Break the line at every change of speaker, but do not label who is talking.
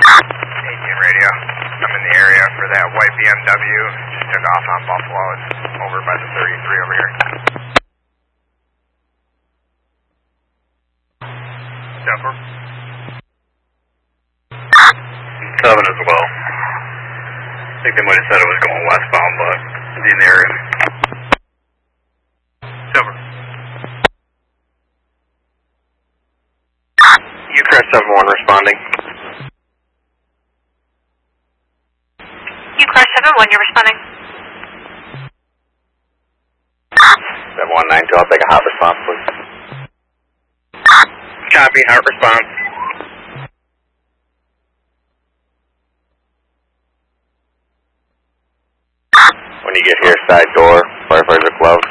18 radio. I'm in the area for that white BMW. Just took off on Buffalo. It's over by the 33 over here. Denver.
7 as well. I think they might have said it was going westbound, but it's in the area.
Silver.
Ucrest 7-1 responding.
Ucrest 7-1, you're responding.
7-1-9-2, I'll take a hot response, please.
Copy, hot response.
When you get here, side door, firefighters are closed.